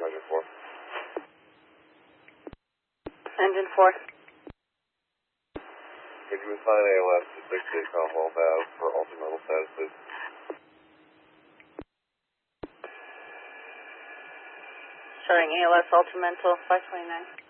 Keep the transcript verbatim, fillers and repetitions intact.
engine four. Engine four. Could you assign A L S to sixty-eight Commonwealth Ave for ultimate status, please? Showing A L S Ultimental five twenty-nine.